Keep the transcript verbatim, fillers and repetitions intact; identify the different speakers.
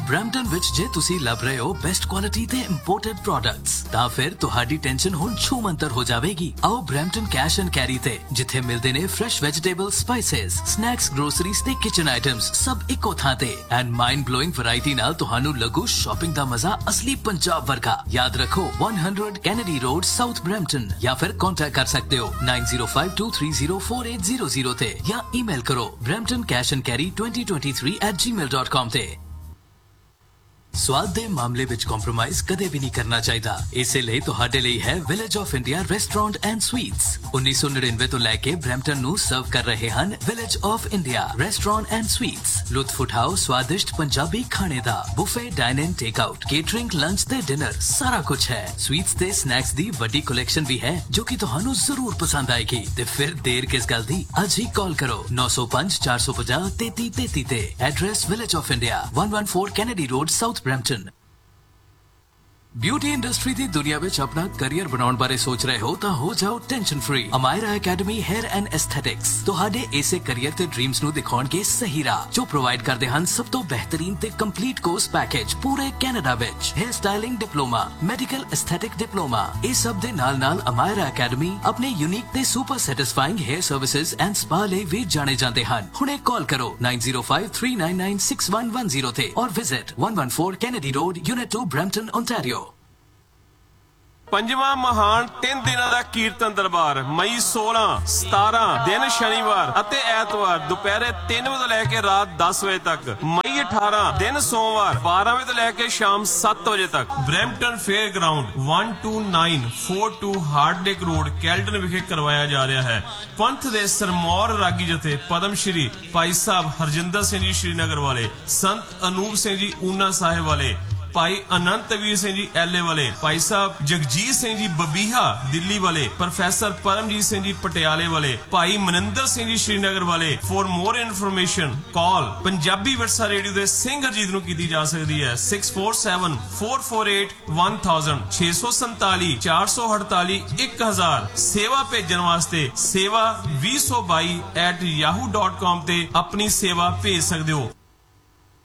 Speaker 1: Brampton विच जे तुसी लभ रहे हो बेस्ट क्वालिटी ते इंपोर्टेड प्रोडक्ट्स तां फिर तुहाडी टेंशन हुण छूमंतर हो जावेगी। आओ ब्रैम्पटन कैश एंड कैरी ते जिथे मिलदे ने fresh vegetable, spices, snacks, groceries ते किचन आइटम्स सब इक्को थां ते एंड माइंड ब्लोइंग वैरायटी नाल तुहानू लगू शॉपिंग दा मजा असली पंजाब वर्गा। याद रखो सौ कैनेडी रोड साउथ ब्रैम्पटन या फिर कांटेक्ट कर सकते हो nine zero five to three zero four eight zero zero ते या ईमेल करो Brampton cash and carry twenty twenty three eight ji mail dot com ते। स्वाद दे मामले विच कॉम्प्रोमाइज कदे भी नहीं करना चाहिदा। इसे लिए तुहाडे लिए है village of India restaurant and sweets. उन्नीस सौ निन्यानवे तो लैके ब्रैम्पटन नू सर्व कर रहे हन village of India restaurant and sweets. लुत्फ उठाओ स्वादिष्ट पंजाबी खाने दा। Buffet, dine in, take out, catering, lunch ते डिनर सारा कुछ है। स्वीट्स ते स्नैक्स दी वड्डी कलेक्शन भी है जो कि तुहानू जरूर पसंद आएगी। ते फिर देर किस गल दी, अज ही कॉल करो नौ सौ पांच चार सौ पचास तेती तेती ते। Address village of India one one four Kennedy road south Brampton. Beauty industry दी दुनिया विच अपना करियर बनाउण बारे सोच रहे हो तां हो जाओ tension free. Amayra academy hair and aesthetics तुहाडे इसे करियर ते ड्रीम्स नू दिखाउण के सही राह जो प्रोवाइड करदे हन सब तो बेहतरीन ते कंप्लीट कोर्स पैकेज पूरे कैनेडा विच। Hair styling diploma, medical aesthetic diploma, इस सब दे नाल नाल अमायरा एकेडमी अपने यूनिक ते super satisfying hair services and spa लई भी जाने जाते हन। हुणे कॉल करो nine zero five three nine nine six one one zero ते और visit one one four Kennedy road unit to Brampton Ontario.
Speaker 2: पंजवां महान तीन दिनों का कीर्तन दरबार मई सोलह सतारह दिन शनिवार अते ऐतवार दोपहरे तीन बजे लैके रात दस बजे तक। मई अठारह दिन सोमवार बारह बजे लैके शाम सत्त बजे तक। Brampton fair ground one two nine four to हार्डलेक road कैल्टन विखे करवाया जा रहा है। पंथ दे सरमौर रागी जथे पद्म श्री भाई साहब हरजिंदर सिंह जी श्रीनगर वाले, संत अनूप सिंह जी ऊना साहिब वाले, भाई अनंतवीर सिंह जी एले वाले, भाई साहब जगजीत सिंह जी बबीहा दिल्ली वाले, प्रोफेसर परमजीत सिंह जी पटियाले वाले, भाई मनिंदर सिंह जी श्रीनगर वाले। For more information call Punjabi versa radio they singer जीत नूं कीती जा सकती है six four seven four four eight one thousand छे सौ संताली चार सौ अड़ताली एक हजार। सेवा भेजन वास्ते सेवा भी सौ by at Yahoo dot com ते अपनी सेवा भेज सकते हो।